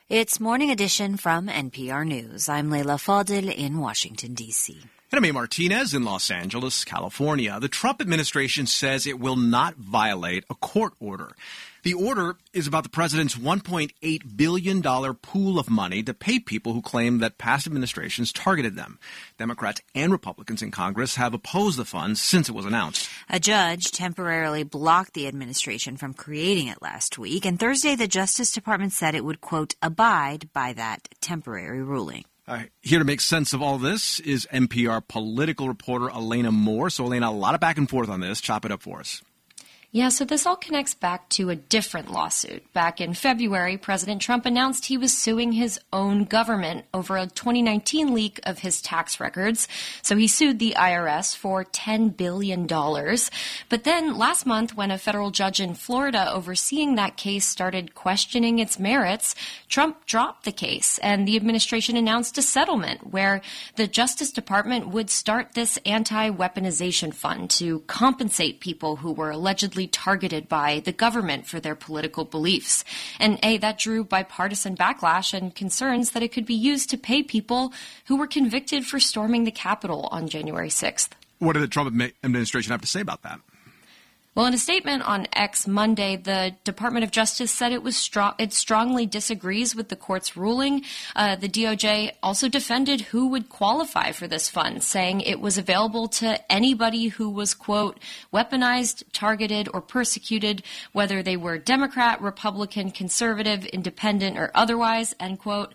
It's Morning Edition from NPR News. I'm Leila Fadel in Washington, D.C. And I'm A. Martinez in Los Angeles, California. The Trump administration says it will not violate a court order. The order is about the president's $1.8 billion pool of money to pay people who claim that past administrations targeted them. Democrats and Republicans in Congress have opposed the fund since it was announced. A judge temporarily blocked the administration from creating it last week, and Thursday the Justice Department said it would, quote, abide by that temporary ruling. Here to make sense of all this is NPR political reporter Elena Moore. So, Elena, a lot of back and forth on this. Chop it up for us. Yeah, so this all connects back to a different lawsuit. Back in February, President Trump announced he was suing his own government over a 2019 leak of his tax records. So he sued the IRS for $10 billion. But then last month, when a federal judge in Florida overseeing that case started questioning its merits, Trump dropped the case, and the administration announced a settlement where the Justice Department would start this anti-weaponization fund to compensate people who were allegedly targeted by the government for their political beliefs. And that drew bipartisan backlash and concerns that it could be used to pay people who were convicted for storming the Capitol on January 6th. What did the Trump administration have to say about that? Well, in a statement on X Monday, the Department of Justice said it strongly disagrees with the court's ruling. The DOJ also defended who would qualify for this fund, saying it was available to anybody who was, quote, weaponized, targeted, or persecuted, whether they were Democrat, Republican, conservative, independent, or otherwise, end quote.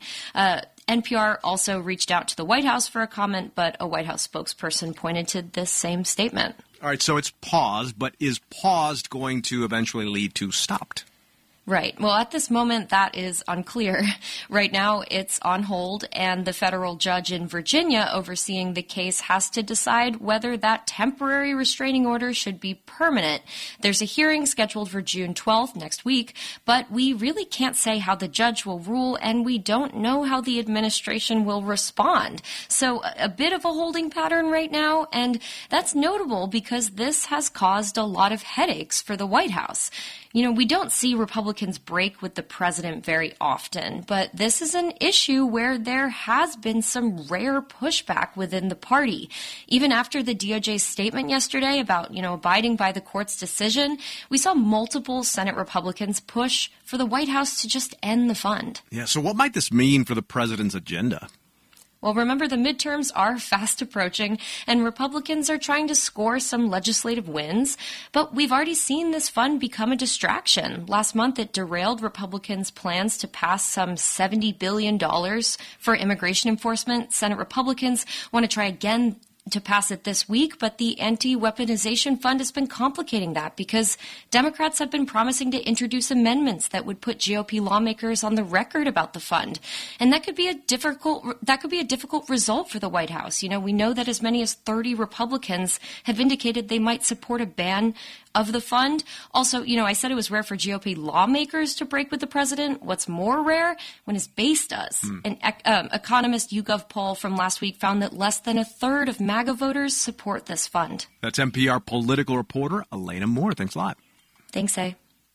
NPR also reached out to the White House for a comment, but a White House spokesperson pointed to this same statement. All right, so it's paused, but is paused going to eventually lead to stopped? Right. Well, at this moment, that is unclear. Right now, it's on hold, and the federal judge in Virginia overseeing the case has to decide whether that temporary restraining order should be permanent. There's a hearing scheduled for June 12th, next week, but we really can't say how the judge will rule, and we don't know how the administration will respond. So a bit of a holding pattern right now, and that's notable because this has caused a lot of headaches for the White House. You know, we don't see Republicans break with the president very often, but this is an issue where there has been some rare pushback within the party. Even after the DOJ's statement yesterday about, abiding by the court's decision, we saw multiple Senate Republicans push for the White House to just end the fund. Yeah, so what might this mean for the president's agenda? Well, remember, the midterms are fast approaching, and Republicans are trying to score some legislative wins. But we've already seen this fund become a distraction. Last month, it derailed Republicans' plans to pass some $70 billion for immigration enforcement. Senate Republicans want to try again to pass it this week, but the anti-weaponization fund has been complicating that because Democrats have been promising to introduce amendments that would put GOP lawmakers on the record about the fund. And that could be a difficult result for the White House. We know that as many as 30 Republicans have indicated they might support a ban of the fund. Also, I said it was rare for GOP lawmakers to break with the president. What's more rare? When his base does. An Economist YouGov poll from last week found that less than a third of MAGA voters support this fund. That's NPR political reporter Elena Moore. Thanks a lot. Thanks, A.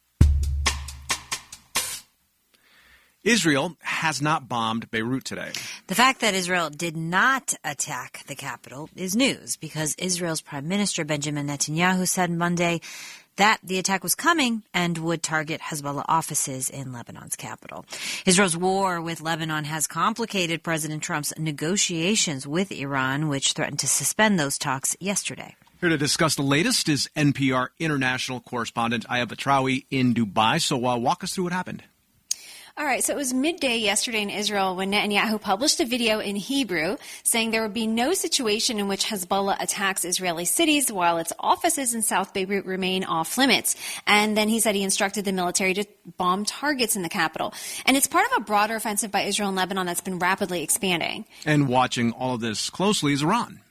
Israel has not bombed Beirut today. The fact that Israel did not attack the capital is news because Israel's Prime Minister Benjamin Netanyahu said Monday that the attack was coming and would target Hezbollah offices in Lebanon's capital. Israel's war with Lebanon has complicated President Trump's negotiations with Iran, which threatened to suspend those talks yesterday. Here to discuss the latest is NPR international correspondent Aya Batrawi in Dubai. So walk us through what happened. All right, so it was midday yesterday in Israel when Netanyahu published a video in Hebrew saying there would be no situation in which Hezbollah attacks Israeli cities while its offices in South Beirut remain off limits. And then he said he instructed the military to bomb targets in the capital. And it's part of a broader offensive by Israel and Lebanon that's been rapidly expanding. And watching all of this closely is Iran.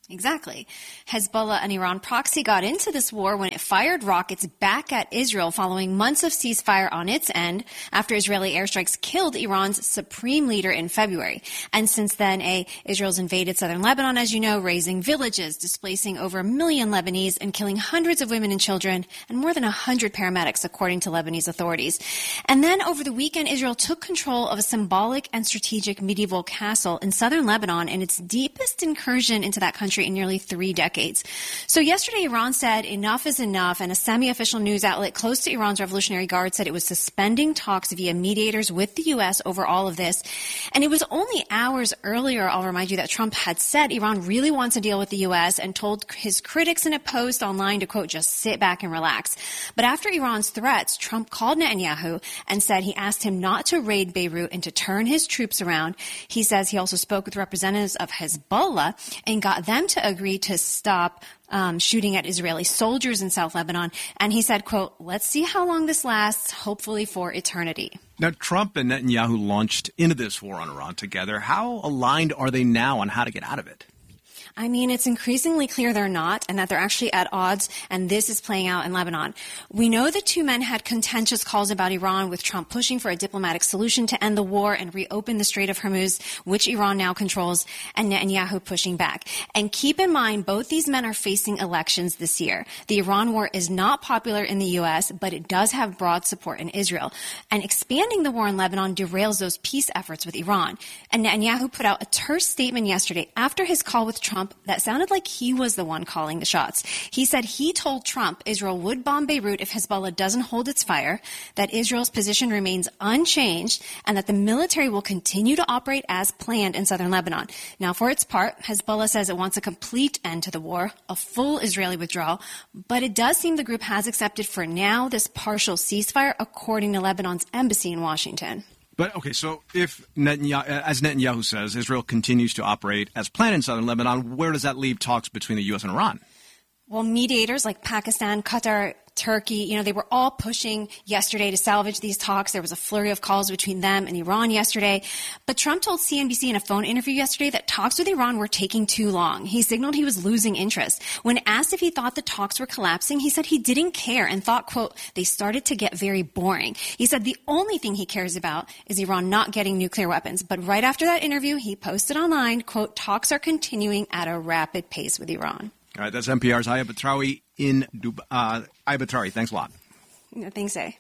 Exactly. Hezbollah, an Iran proxy, got into this war when it fired rockets back at Israel following months of ceasefire on its end after Israeli airstrikes killed Iran's supreme leader in February. And since then, Israel's invaded southern Lebanon, as you know, razing villages, displacing over 1 million Lebanese and killing hundreds of women and children and more than 100 paramedics, according to Lebanese authorities. And then over the weekend, Israel took control of a symbolic and strategic medieval castle in southern Lebanon in its deepest incursion into that country in nearly 3 decades. So yesterday, Iran said enough is enough, and a semi-official news outlet close to Iran's Revolutionary Guard said it was suspending talks via mediators with the U.S. over all of this. And it was only hours earlier, I'll remind you, that Trump had said Iran really wants a deal with the U.S. and told his critics in a post online to, quote, just sit back and relax. But after Iran's threats, Trump called Netanyahu and said he asked him not to raid Beirut and to turn his troops around. He says he also spoke with representatives of Hezbollah and got them to agree to stop shooting at Israeli soldiers in South Lebanon. And he said, quote, let's see how long this lasts, hopefully for eternity. Now, Trump and Netanyahu launched into this war on Iran together. How aligned are they now on how to get out of it? I mean, it's increasingly clear they're not, and that they're actually at odds, and this is playing out in Lebanon. We know the two men had contentious calls about Iran, with Trump pushing for a diplomatic solution to end the war and reopen the Strait of Hormuz, which Iran now controls, and Netanyahu pushing back. And keep in mind, both these men are facing elections this year. The Iran war is not popular in the U.S., but it does have broad support in Israel. And expanding the war in Lebanon derails those peace efforts with Iran. And Netanyahu put out a terse statement yesterday after his call with Trump that sounded like he was the one calling the shots. He said he told Trump Israel would bomb Beirut if Hezbollah doesn't hold its fire, that Israel's position remains unchanged, and that the military will continue to operate as planned in southern Lebanon. Now, for its part, Hezbollah says it wants a complete end to the war, a full Israeli withdrawal, but it does seem the group has accepted for now this partial ceasefire, according to Lebanon's embassy in Washington. But, okay, so if Netanyahu, as Netanyahu says, Israel continues to operate as planned in southern Lebanon, where does that leave talks between the U.S. and Iran? Well, mediators like Pakistan, Qatar, Turkey, they were all pushing yesterday to salvage these talks. There was a flurry of calls between them and Iran yesterday. But Trump told CNBC in a phone interview yesterday that talks with Iran were taking too long. He signaled he was losing interest. When asked if he thought the talks were collapsing, he said he didn't care and thought, quote, they started to get very boring. He said the only thing he cares about is Iran not getting nuclear weapons. But right after that interview, he posted online, quote, talks are continuing at a rapid pace with Iran. All right, that's NPR's Aya Batrawi in Dubai. Aya Batrawi, thanks a lot. Thanks, A.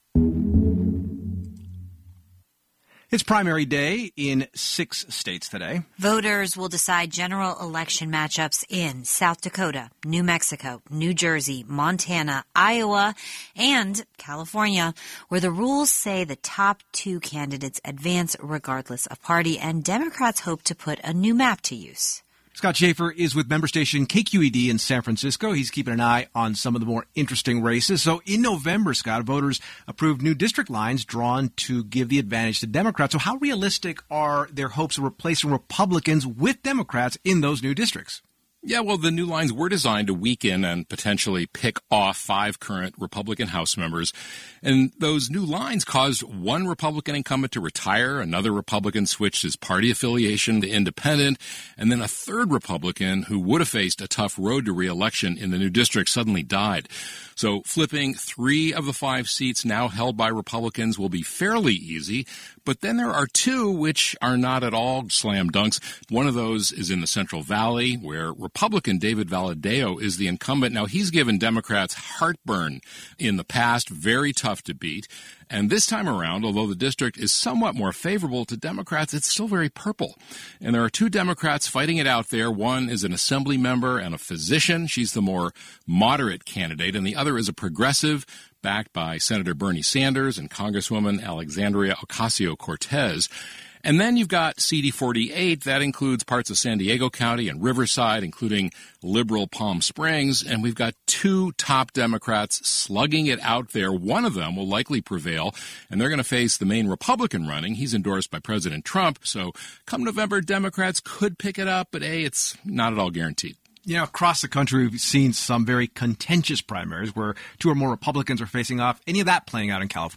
It's primary day in 6 states today. Voters will decide general election matchups in South Dakota, New Mexico, New Jersey, Montana, Iowa, and California, where the rules say the top 2 candidates advance regardless of party, and Democrats hope to put a new map to use. Scott Schaefer is with member station KQED in San Francisco. He's keeping an eye on some of the more interesting races. So in November, Scott, voters approved new district lines drawn to give the advantage to Democrats. So how realistic are their hopes of replacing Republicans with Democrats in those new districts? Yeah, well, the new lines were designed to weaken and potentially pick off 5 current Republican House members. And those new lines caused one Republican incumbent to retire, another Republican switched his party affiliation to independent, and then a third Republican who would have faced a tough road to re-election in the new district suddenly died. So flipping 3 of the 5 seats now held by Republicans will be fairly easy. But then there are 2 which are not at all slam dunks. One of those is in the Central Valley, where Republican David Valadao is the incumbent. Now, he's given Democrats heartburn in the past, very tough to beat. And this time around, although the district is somewhat more favorable to Democrats, it's still very purple. And there are 2 Democrats fighting it out there. One is an assembly member and a physician. She's the more moderate candidate. And the other is a progressive, backed by Senator Bernie Sanders and Congresswoman Alexandria Ocasio-Cortez. And then you've got CD48. That includes parts of San Diego County and Riverside, including liberal Palm Springs. And we've got 2 top Democrats slugging it out there. One of them will likely prevail, and they're going to face the main Republican running. He's endorsed by President Trump. So come November, Democrats could pick it up, but it's not at all guaranteed. Across the country, we've seen some very contentious primaries where 2 or more Republicans are facing off. Any of that playing out in California?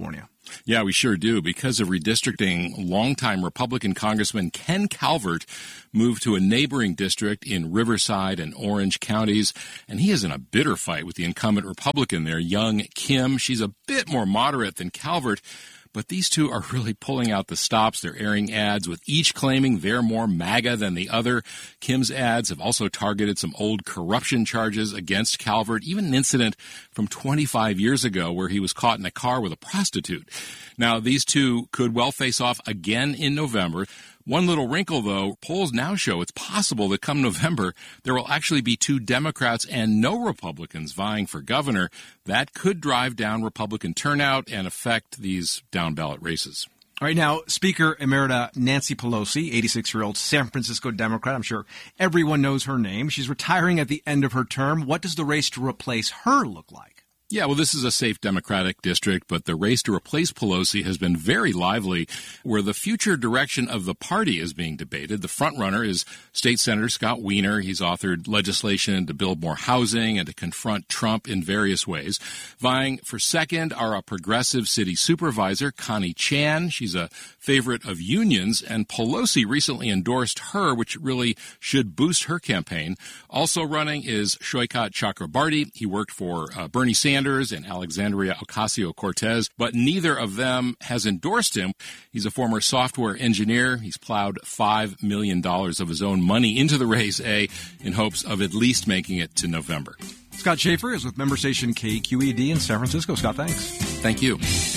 Yeah, we sure do. Because of redistricting, longtime Republican Congressman Ken Calvert moved to a neighboring district in Riverside and Orange counties, and he is in a bitter fight with the incumbent Republican there, Young Kim. She's a bit more moderate than Calvert, but these two are really pulling out the stops. They're airing ads with each claiming they're more MAGA than the other. Kim's ads have also targeted some old corruption charges against Calvert, even an incident from 25 years ago where he was caught in a car with a prostitute. Now, these two could well face off again in November. One little wrinkle, though, polls now show it's possible that come November, there will actually be two Democrats and no Republicans vying for governor. That could drive down Republican turnout and affect these down-ballot races. All right, now, Speaker Emerita Nancy Pelosi, 86-year-old San Francisco Democrat. I'm sure everyone knows her name. She's retiring at the end of her term. What does the race to replace her look like? Yeah, well, this is a safe Democratic district, but the race to replace Pelosi has been very lively, where the future direction of the party is being debated. The frontrunner is State Senator Scott Wiener. He's authored legislation to build more housing and to confront Trump in various ways. Vying for second are a progressive city supervisor, Connie Chan. She's a favorite of unions, and Pelosi recently endorsed her, which really should boost her campaign. Also running is Shoykat Chakrabarty. He worked for Bernie Sanders and Alexandria Ocasio-Cortez, but neither of them has endorsed him. He's a former software engineer. He's plowed $5 million of his own money into the race, in hopes of at least making it to November. Scott Schaefer is with member station KQED in San Francisco. Scott, thanks. Thank you.